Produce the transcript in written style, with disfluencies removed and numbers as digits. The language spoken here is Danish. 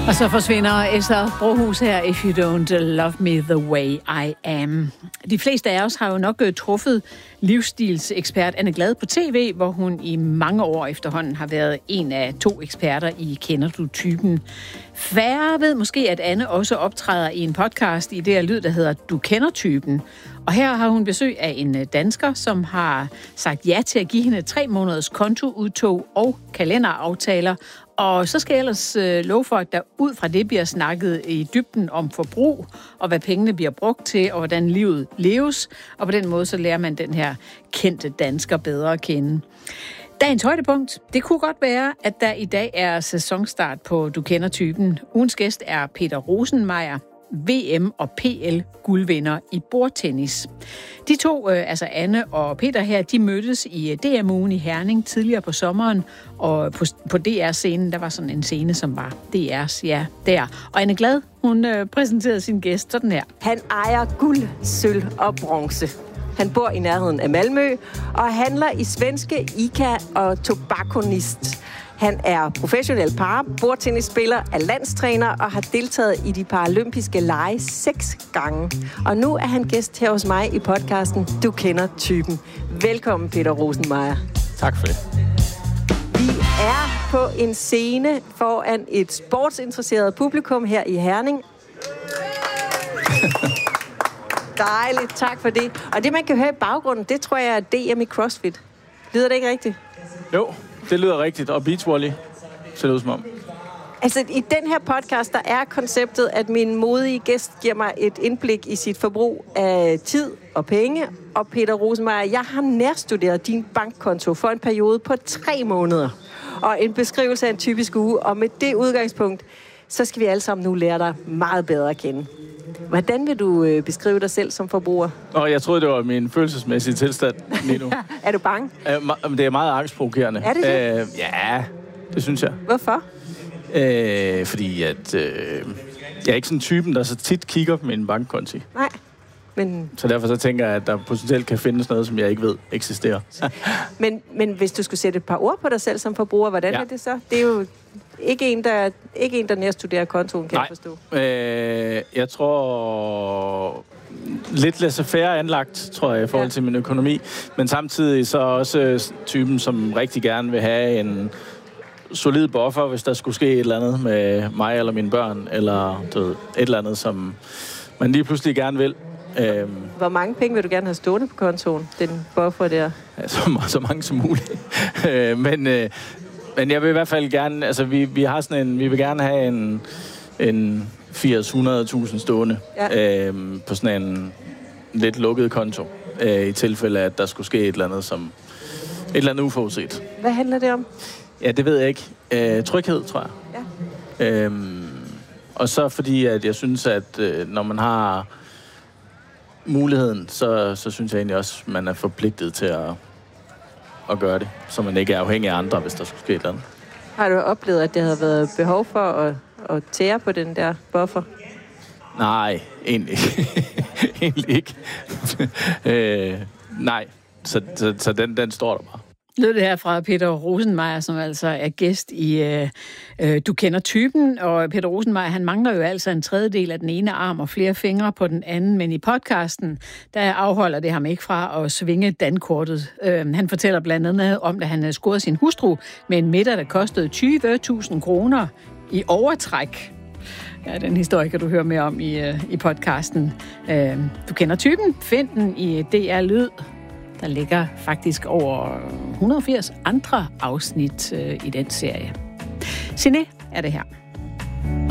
Og så forsvinder Esther Brohus her, If You Don't Love Me The Way I Am. De fleste af os har jo nok truffet livsstilsekspert Anne Glad på tv, hvor hun i mange år efterhånden har været en af 2 eksperter i Kender Du Typen. Færre ved måske, at Anne også optræder i en podcast i det her lyd, der hedder Du Kender Typen. Og her har hun besøg af en dansker, som har sagt ja til at give hende 3 måneders kontoudtog og kalenderaftaler. Og så skal jeg ellers love for, at der ud fra det bliver snakket i dybden om forbrug, og hvad pengene bliver brugt til, og hvordan livet leves. Og på den måde så lærer man den her kendte dansker bedre at kende. Dagens højdepunkt, det kunne godt være, at der i dag er sæsonstart på Du Kender Typen. Ugens gæst er Peter Rosenmeier, VM- og PL-guldvinder i bordtennis. De 2, altså Anne og Peter her, de mødtes i DM-ugen i Herning tidligere på sommeren, og på DR-scenen, der var sådan en scene, som var DR's, ja, der. Og Anne Glad, hun præsenterede sin gæst sådan her. Han ejer guld, sølv og bronze. Han bor i nærheden af Malmø og handler i svenske ICA og Tobacconist. Han er professionel bordtennisspiller, er landstræner og har deltaget i de paralympiske lege 6 gange. Og nu er han gæst her hos mig i podcasten Du Kender Typen. Velkommen, Peter Rosenmeier. Tak for det. Vi er på en scene foran et sportsinteresseret publikum her i Herning. Dejligt, tak for det. Og det, man kan høre i baggrunden, det tror jeg er DM i CrossFit. Lyder det ikke rigtigt? Jo, det lyder rigtigt. Og beachvolley ser det ud som om. Altså, i den her podcast, der er konceptet, at min modige gæst giver mig et indblik i sit forbrug af tid og penge. Og Peter Rosenmeier, jeg har nærstuderet din bankkonto for en periode på 3 måneder. Og en beskrivelse af en typisk uge. Og med det udgangspunkt, så skal vi alle sammen nu lære dig meget bedre at kende. Hvordan vil du beskrive dig selv som forbruger? Jeg troede, det var min følelsesmæssige tilstand lige nu. Er du bange? Det er meget angstprovokerende. Er det det? Ja, det synes jeg. Hvorfor? Fordi at jeg er ikke sådan typen, der så tit kigger på min bankkonti. Nej. Men... Så derfor så tænker jeg, at der potentielt kan findes noget, som jeg ikke ved eksisterer. men hvis du skulle sætte et par ord på dig selv som forbruger, hvordan er det så? Det er jo ikke en, der nærstuderer kontoen, kan jeg forstå. Jeg tror lidt laissez-faire anlagt, tror jeg, i forhold til min økonomi. Men samtidig så også typen, som rigtig gerne vil have en solid buffer, hvis der skulle ske et eller andet med mig eller mine børn, eller et eller andet, som man lige pludselig gerne vil. Hvor mange penge vil du gerne have stående på kontoen, den buffer der? Ja, så mange som muligt. Men jeg vil i hvert fald gerne, altså vi har sådan vi vil gerne have en 80-100.000 stående på sådan en lidt lukket konto, i tilfælde at der skulle ske et eller andet uforudset. Hvad handler det om? Ja, det ved jeg ikke. Tryghed, tror jeg. Ja. Og så fordi, at jeg synes, at når man har muligheden, så synes jeg egentlig også, at man er forpligtet til at gøre det, så man ikke er afhængig af andre, hvis der skulle ske et eller andet. Har du oplevet, at det havde været behov for at tære på den der buffer? Nej, egentlig ikke. Nej, så den står der bare. Lød det her fra Peter Rosenmeier, som altså er gæst i Du Kender Typen. Og Peter Rosenmeier, han mangler jo altså en tredjedel af den ene arm og flere fingre på den anden. Men i podcasten, der afholder det ham ikke fra at svinge dankortet. Han fortæller blandt andet om, da han havde scoret sin hustru med en middag, der kostede 20.000 kroner i overtræk. Ja, den historie kan du høre mere om i podcasten. Du Kender Typen. Find den i DR Lyd. Der ligger faktisk over 180 andre afsnit i den serie. Siné er det her.